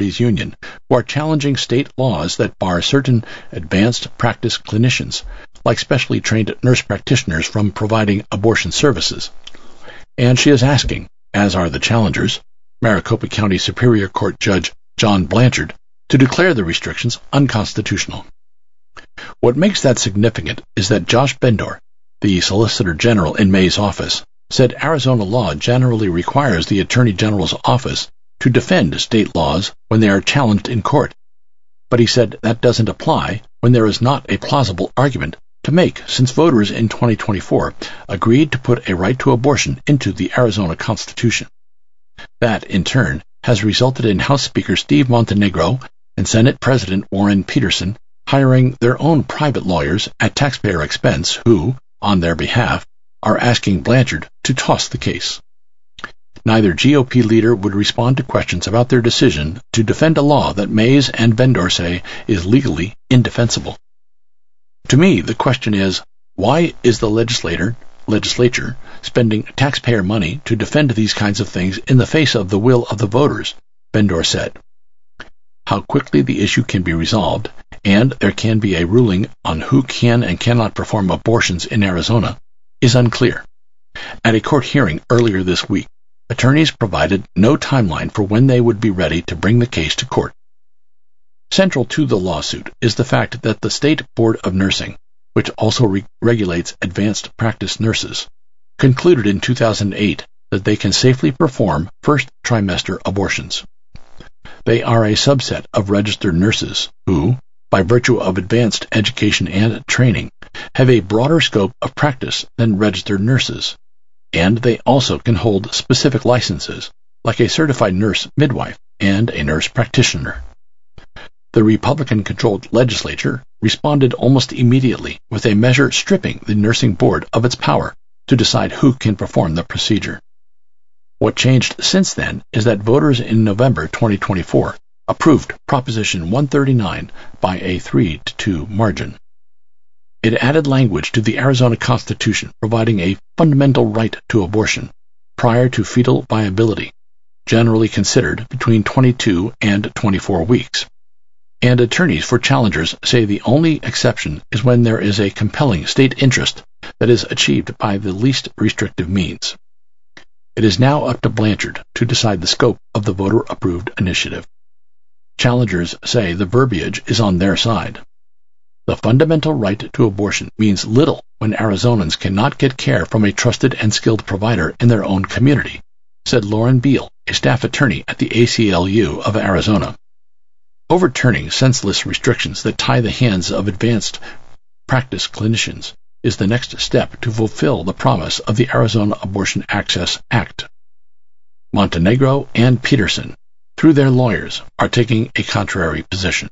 Employees Union, who are challenging state laws that bar certain advanced practice clinicians, like specially trained nurse practitioners, from providing abortion services. And she is asking, as are the challengers, Maricopa County Superior Court Judge John Blanchard, to declare the restrictions unconstitutional. What makes that significant is that Josh Bendor, the Solicitor General in May's office, said Arizona law generally requires the Attorney General's office to defend state laws when they are challenged in court. But he said that doesn't apply when there is not a plausible argument to make, since voters in 2024 agreed to put a right to abortion into the Arizona Constitution. That, in turn, has resulted in House Speaker Steve Montenegro and Senate President Warren Peterson hiring their own private lawyers at taxpayer expense who, on their behalf, are asking Blanchard to toss the case. Neither GOP leader would respond to questions about their decision to defend a law that Mays and Bendor say is legally indefensible. To me, the question is, why is the legislature spending taxpayer money to defend these kinds of things in the face of the will of the voters? Bendor said. How quickly the issue can be resolved, and there can be a ruling on who can and cannot perform abortions in Arizona, is unclear. At a court hearing earlier this week, attorneys provided no timeline for when they would be ready to bring the case to court. Central to the lawsuit is the fact that the State Board of Nursing, which also regulates advanced practice nurses, concluded in 2008 that they can safely perform first trimester abortions. They are a subset of registered nurses who, by virtue of advanced education and training, have a broader scope of practice than registered nurses, and they also can hold specific licenses, like a certified nurse midwife and a nurse practitioner. The Republican-controlled legislature responded almost immediately with a measure stripping the nursing board of its power to decide who can perform the procedure. What changed since then is that voters in November 2024 approved Proposition 139 by a 3-2 margin. It added language to the Arizona Constitution providing a fundamental right to abortion prior to fetal viability, generally considered between 22 and 24 weeks. And attorneys for challengers say the only exception is when there is a compelling state interest that is achieved by the least restrictive means. It is now up to Blanchard to decide the scope of the voter-approved initiative. Challengers say the verbiage is on their side. The fundamental right to abortion means little when Arizonans cannot get care from a trusted and skilled provider in their own community, said Lauren Beal, a staff attorney at the ACLU of Arizona. Overturning senseless restrictions that tie the hands of advanced practice clinicians is the next step to fulfill the promise of the Arizona Abortion Access Act. Montenegro and Peterson, through their lawyers, are taking a contrary position.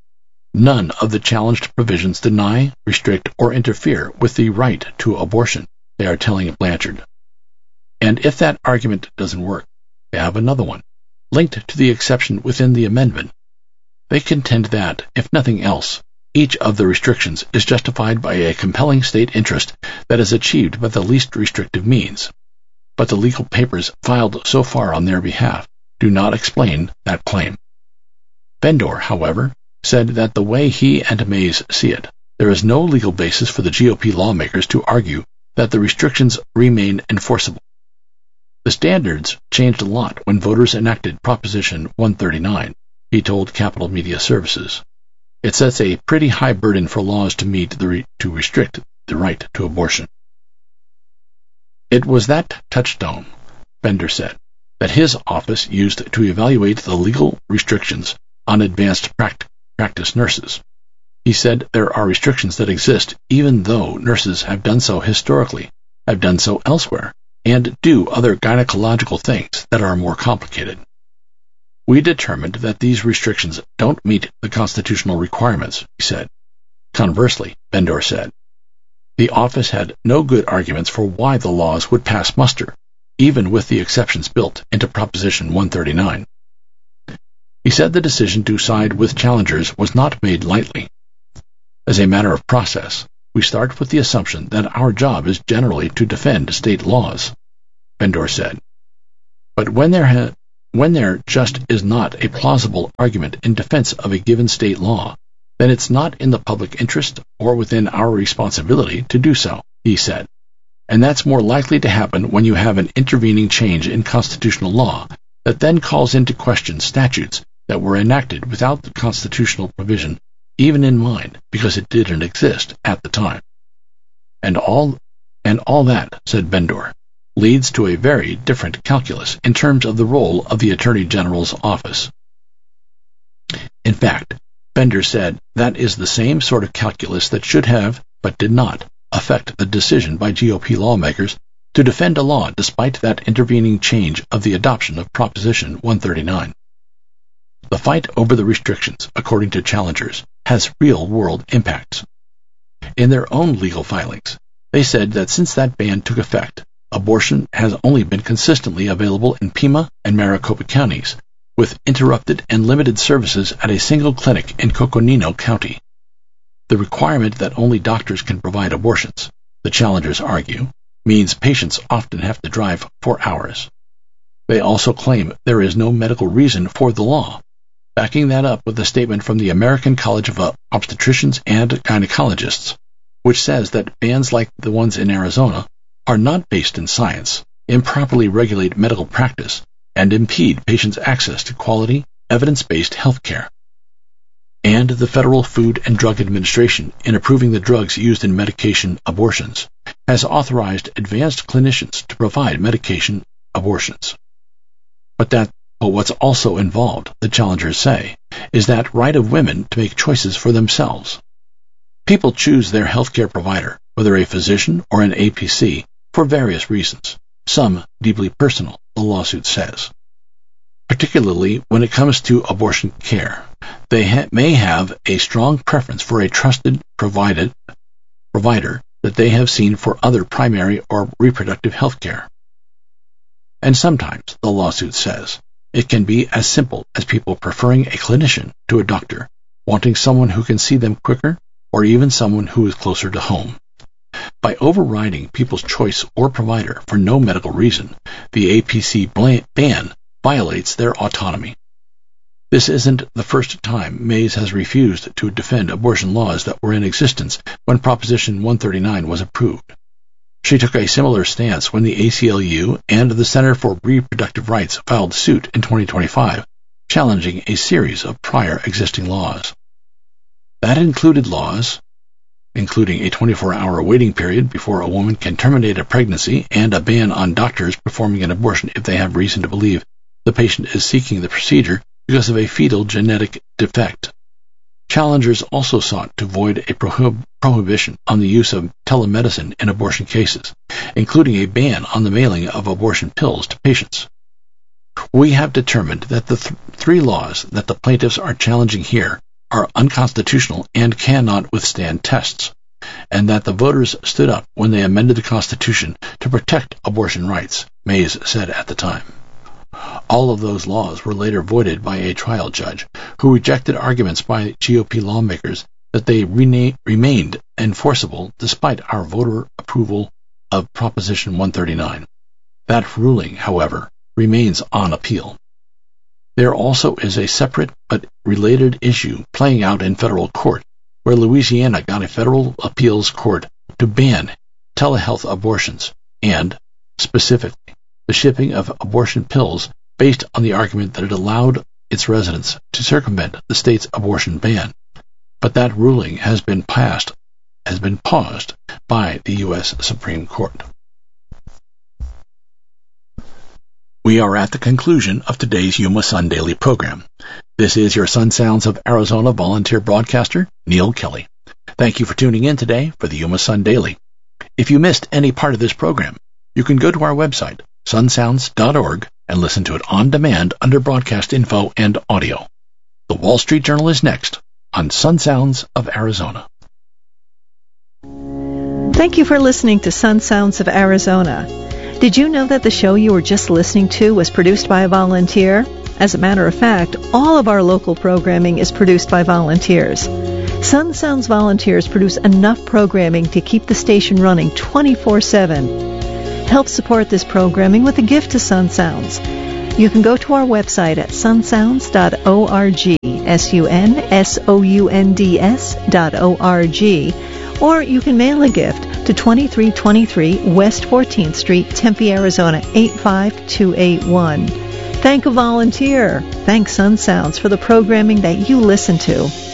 None of the challenged provisions deny, restrict, or interfere with the right to abortion, they are telling Blanchard. And if that argument doesn't work, they have another one, linked to the exception within the amendment. They contend that, if nothing else, each of the restrictions is justified by a compelling state interest that is achieved by the least restrictive means. But the legal papers filed so far on their behalf do not explain that claim. Bendor, however, said that the way he and Mays see it, there is no legal basis for the GOP lawmakers to argue that the restrictions remain enforceable. The standards changed a lot when voters enacted Proposition 139, he told Capital Media Services. It sets a pretty high burden for laws to meet to restrict the right to abortion. It was that touchstone, Bendor said, that his office used to evaluate the legal restrictions on advanced practice nurses. He said there are restrictions that exist even though nurses have done so historically, have done so elsewhere, and do other gynecological things that are more complicated. We determined that these restrictions don't meet the constitutional requirements, he said. Conversely, Bendor said, the office had no good arguments for why the laws would pass muster, even with the exceptions built into Proposition 139. He said the decision to side with challengers was not made lightly. As a matter of process, we start with the assumption that our job is generally to defend state laws, Bendor said. But when when there just is not a plausible argument in defense of a given state law, then it's not in the public interest or within our responsibility to do so, he said. And that's more likely to happen when you have an intervening change in constitutional law that then calls into question statutes that were enacted without the constitutional provision even in mind because it didn't exist at the time. And all that, said Bendor, leads to a very different calculus in terms of the role of the Attorney General's office. In fact, Bender said that is the same sort of calculus that should have, but did not, affect the decision by GOP lawmakers to defend a law despite that intervening change of the adoption of Proposition 139. The fight over the restrictions, according to challengers, has real-world impacts. In their own legal filings, they said that since that ban took effect, abortion has only been consistently available in Pima and Maricopa counties, with interrupted and limited services at a single clinic in Coconino County. The requirement that only doctors can provide abortions, the challengers argue, means patients often have to drive for hours. They also claim there is no medical reason for the law, backing that up with a statement from the American College of Obstetricians and Gynecologists, which says that bans like the ones in Arizona are not based in science, improperly regulate medical practice, and impede patients' access to quality, evidence-based health care. And the Federal Food and Drug Administration, in approving the drugs used in medication abortions, has authorized advanced clinicians to provide medication abortions. But what's also involved, the challengers say, is that right of women to make choices for themselves. People choose their healthcare provider, whether a physician or an APC, for various reasons, some deeply personal, the lawsuit says. Particularly when it comes to abortion care, they may have a strong preference for a trusted provider that they have seen for other primary or reproductive health care. And sometimes, the lawsuit says, it can be as simple as people preferring a clinician to a doctor, wanting someone who can see them quicker, or even someone who is closer to home. By overriding people's choice or provider for no medical reason, the APC ban violates their autonomy. This isn't the first time Mays has refused to defend abortion laws that were in existence when Proposition 139 was approved. She took a similar stance when the ACLU and the Center for Reproductive Rights filed suit in 2025, challenging a series of prior existing laws. That included laws including a 24-hour waiting period before a woman can terminate a pregnancy and a ban on doctors performing an abortion if they have reason to believe the patient is seeking the procedure because of a fetal genetic defect. Challengers also sought to void a prohibition on the use of telemedicine in abortion cases, including a ban on the mailing of abortion pills to patients. We have determined that the three laws that the plaintiffs are challenging here are unconstitutional and cannot withstand tests, and that the voters stood up when they amended the Constitution to protect abortion rights, Mays said at the time. All of those laws were later voided by a trial judge, who rejected arguments by GOP lawmakers that they remained enforceable despite our voter approval of Proposition 139. That ruling, however, remains on appeal. There also is a separate but related issue playing out in federal court, where Louisiana got a federal appeals court to ban telehealth abortions and, specifically, the shipping of abortion pills based on the argument that it allowed its residents to circumvent the state's abortion ban. But that ruling has been paused by the U.S. Supreme Court. We are at the conclusion of today's Yuma Sun Daily program. This is your Sun Sounds of Arizona volunteer broadcaster, Neil Kelly. Thank you for tuning in today for the Yuma Sun Daily. If you missed any part of this program, you can go to our website, sunsounds.org, and listen to it on demand under broadcast info and audio. The Wall Street Journal is next on Sun Sounds of Arizona. Thank you for listening to Sun Sounds of Arizona. Did you know that the show you were just listening to was produced by a volunteer? As a matter of fact, all of our local programming is produced by volunteers. Sun Sounds volunteers produce enough programming to keep the station running 24/7. Help support this programming with a gift to Sun Sounds. You can go to our website at sunsounds.org, sunsounds.org, or you can mail a gift to 2323 West 14th Street, Tempe, Arizona 85281. Thank a volunteer. Thank Sun Sounds for the programming that you listen to.